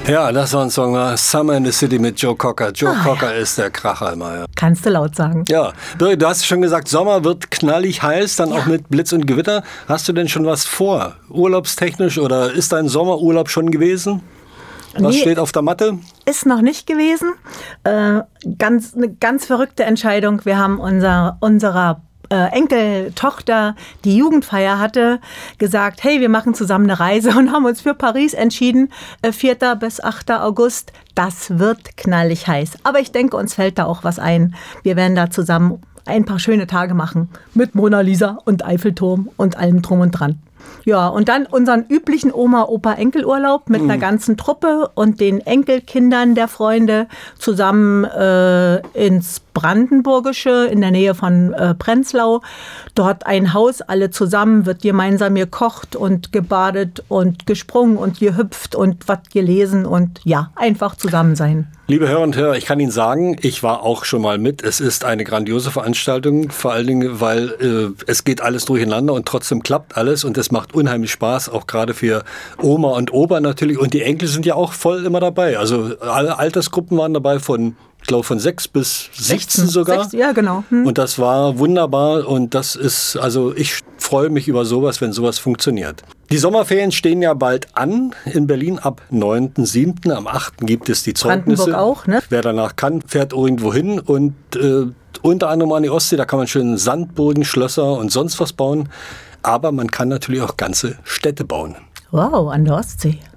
Ja, das war ein Song, Summer in the City mit Joe Cocker. Joe Cocker ist der Kracher immer. Ja. Kannst du laut sagen. Ja, Birgit, du hast schon gesagt, Sommer wird knallig heiß, dann auch mit Blitz und Gewitter. Hast du denn schon was vor, urlaubstechnisch, oder ist dein Sommerurlaub schon gewesen? Was steht auf der Matte? Ist noch nicht gewesen. Eine ganz verrückte Entscheidung. Wir haben unserer Enkeltochter, die Jugendfeier hatte, gesagt, hey, wir machen zusammen eine Reise und haben uns für Paris entschieden, 4. bis 8. August. Das wird knallig heiß. Aber ich denke, uns fällt da auch was ein. Wir werden da zusammen ein paar schöne Tage machen mit Mona Lisa und Eiffelturm und allem drum und dran. Ja, und dann unseren üblichen Oma-Opa-Enkelurlaub mit einer ganzen Truppe und den Enkelkindern der Freunde zusammen ins Brandenburgische in der Nähe von Prenzlau. Dort ein Haus, alle zusammen, wird gemeinsam gekocht und gebadet und gesprungen und gehüpft und was gelesen und ja, einfach zusammen sein. Liebe Hörer und Hörer, ich kann Ihnen sagen, ich war auch schon mal mit. Es ist eine grandiose Veranstaltung, vor allen Dingen, weil es geht alles durcheinander und trotzdem klappt alles und es macht unheimlich Spaß, auch gerade für Oma und Opa natürlich. Und die Enkel sind ja auch voll immer dabei. Also alle Altersgruppen waren dabei ich glaube von 6 bis 16 sogar. Ja, genau. Und das war wunderbar und das ist, also ich freue mich über sowas, wenn sowas funktioniert. Die Sommerferien stehen ja bald an in Berlin ab 9.7. Am 8. gibt es die Zeugnisse. Brandenburg auch, ne? Wer danach kann, fährt irgendwo hin und unter anderem an die Ostsee, da kann man schön Sandburgen, Schlösser und sonst was bauen. Aber man kann natürlich auch ganze Städte bauen. Wow, an der Ostsee.